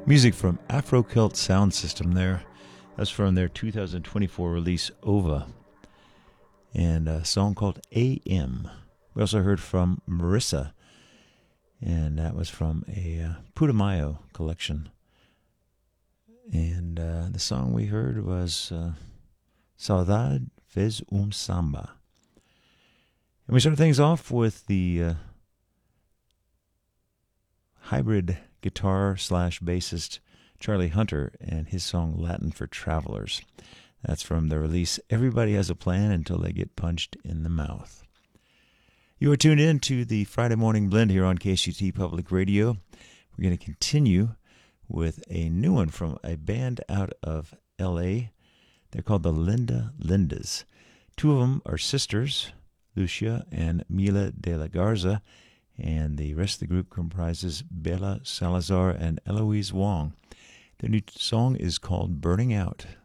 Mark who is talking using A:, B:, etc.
A: Music from Afro Celt Sound System there. That's from their 2024 release, Ova. And a song called AM. We also heard from Marissa. And that was from a Putumayo collection. And the song we heard was Saudade Fez Samba. And we start things off with the hybrid guitar / bassist Charlie Hunter and his song Latin for Travelers. That's from the release Everybody Has a Plan Until They Get Punched in the Mouth. You are tuned in to the Friday Morning Blend here on KSUT Public Radio. We're going to continue with a new one from a band out of L.A. They're called the Linda Lindas. Two of them are sisters, Lucia and Mila de la Garza, and the rest of the group comprises Bella Salazar and Eloise Wong. Their new song is called Burning Out.